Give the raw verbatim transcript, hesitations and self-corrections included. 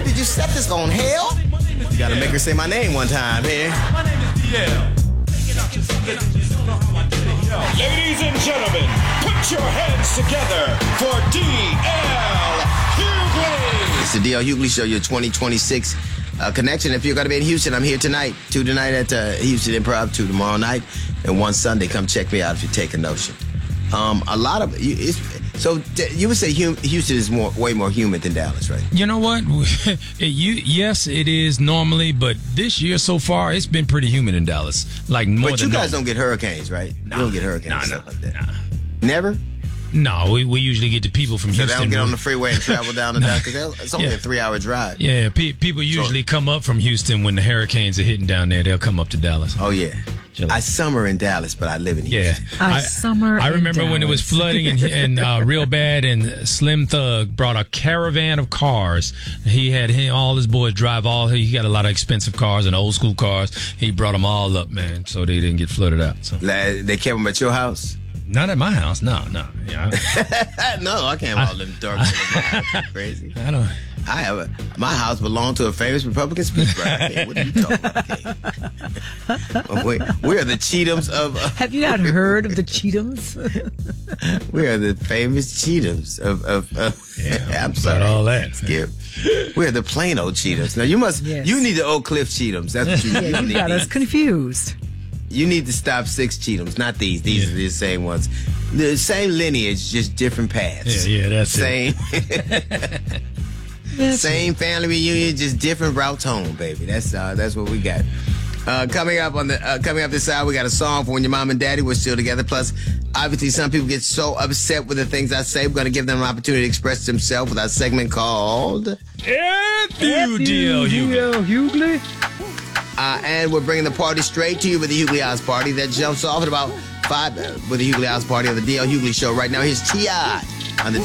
did you set this on? Hell? You gotta make her say my name one time, man. My name is D L. Ladies and gentlemen, put your hands together for D L Hughley. It's the D L Hughley Show, your twenty twenty-six uh, connection. If you're going to be in Houston, I'm here tonight. Two tonight at uh, Houston Improv, two tomorrow night, and one Sunday. Come check me out if you take a notion. Um, a lot of it's, so you would say Houston is more, way more humid than Dallas, right? You know what? it, you, yes, it is normally, but this year so far, it's been pretty humid in Dallas. Like more but than you guys normal. Don't get hurricanes, right? Nah, you don't get hurricanes, nah, stuff nah, like that. Nah. Never. No, we, we usually get the people from So Houston. they don't get on the freeway and travel down to Dallas because it's only Yeah. a three-hour drive. Yeah, pe- people usually So- come up from Houston when the hurricanes are hitting down there. They'll come up to Dallas. Oh yeah. Chill. I summer in Dallas, but I live in Yeah, Houston. I summer I in remember when it was Dallas. flooding and, and uh, real bad, and Slim Thug brought a caravan of cars. He had him, all his boys drive all. He got a lot of expensive cars and old school cars. He brought them all up, man, so they didn't get flooded out. So. La- They kept them at your house? Not at my house, no, no. Yeah, No, I can't have all them dark. That's crazy. I, I don't. I have a, my house belonged to a famous Republican speechwriter. Okay, what are you talking about? Okay. we, we are the Cheatums of. Uh, Have you not heard of the Cheatums? we are the famous Cheatums of. of, of Yeah, I'm about sorry, all that. Skip. We are the plain old Cheatums. Now you must. Yes. You need the Oak Cliff Cheatums. That's what you, Yeah, you you need. got us confused. You need to stop six Cheatums, not these. These Yeah. are the same ones. The same lineage, just different paths. Yeah, yeah, that's same. That's Same family reunion, just different routes home, baby. That's uh, that's what we got. Uh, coming up on the uh, coming up this hour, we got a song for when your mom and daddy were still together. Plus, obviously, some people get so upset with the things I say. We're going to give them an opportunity to express themselves with our segment called F U D L Hughley. Hughley. Uh, and we're bringing the party straight to you with the Hughley House Party that jumps off at about five uh, with the Hughley House Party on the D L Hughley Show. Right now, here's T I on the